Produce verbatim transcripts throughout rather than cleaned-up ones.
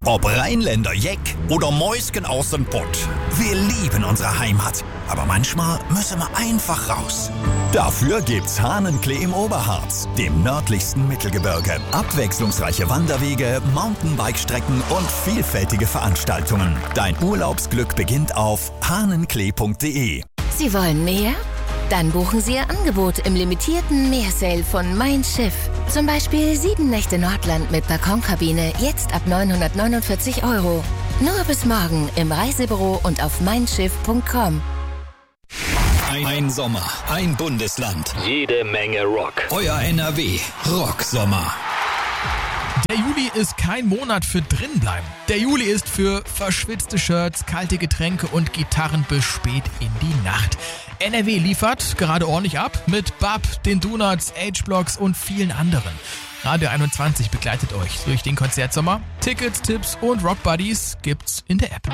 Ob Rheinländer Jeck oder Mäusken aus dem Pott. Wir lieben unsere Heimat. Aber manchmal müssen wir einfach raus. Dafür gibt's Hahnenklee im Oberharz, dem nördlichsten Mittelgebirge. Abwechslungsreiche Wanderwege, Mountainbike-Strecken und vielfältige Veranstaltungen. Dein Urlaubsglück beginnt auf hahnenklee punkt de. Sie wollen mehr? Dann buchen Sie Ihr Angebot im limitierten Meersale von Mein Schiff. Zum Beispiel sieben Nächte Nordland mit Balkonkabine, jetzt ab neunhundertneunundvierzig Euro. Nur bis morgen im Reisebüro und auf mein schiff punkt com. Ein, ein Sommer, ein Bundesland. Jede Menge Rock. Euer N R W Rocksommer. Der Juli ist kein Monat für drinbleiben. Der Juli ist für verschwitzte Shirts, kalte Getränke und Gitarren bis spät in die Nacht. N R W liefert gerade ordentlich ab mit B A P, den Donuts, H-Blocks und vielen anderen. Radio einundzwanzig begleitet euch durch den Konzertsommer. Tickets, Tipps und Rock Buddies gibt's in der App.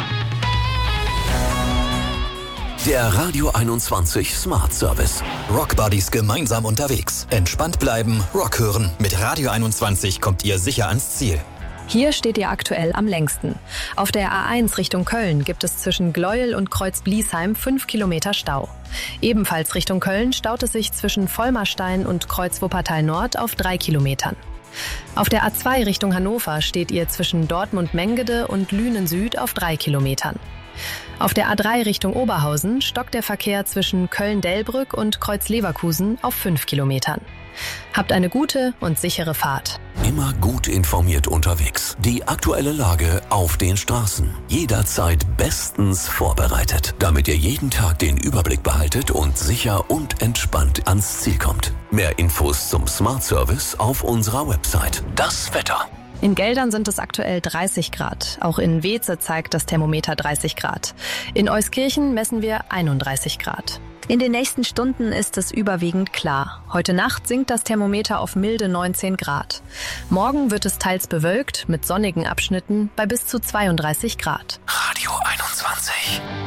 Der Radio einundzwanzig Smart Service. Rock Buddies gemeinsam unterwegs. Entspannt bleiben, Rock hören. Mit Radio einundzwanzig kommt ihr sicher ans Ziel. Hier steht ihr aktuell am längsten. Auf der A eins Richtung Köln gibt es zwischen Gleuel und Kreuz-Bliesheim fünf Kilometer Stau. Ebenfalls Richtung Köln staut es sich zwischen Vollmerstein und Kreuz-Wuppertal Nord auf drei Kilometern. Auf der A zwei Richtung Hannover steht ihr zwischen Dortmund-Mengede und Lünen Süd auf drei Kilometern. Auf der A drei Richtung Oberhausen stockt der Verkehr zwischen Köln-Delbrück und Kreuz-Leverkusen auf fünf Kilometern. Habt eine gute und sichere Fahrt. Immer gut informiert unterwegs. Die aktuelle Lage auf den Straßen. Jederzeit bestens vorbereitet, damit ihr jeden Tag den Überblick behaltet und sicher und entspannt ans Ziel kommt. Mehr Infos zum Smart Service auf unserer Website. Das Wetter. In Geldern sind es aktuell dreißig Grad. Auch in Weeze zeigt das Thermometer dreißig Grad. In Euskirchen messen wir einunddreißig Grad. In den nächsten Stunden ist es überwiegend klar. Heute Nacht sinkt das Thermometer auf milde neunzehn Grad. Morgen wird es teils bewölkt mit sonnigen Abschnitten bei bis zu zweiunddreißig Grad. Radio einundzwanzig.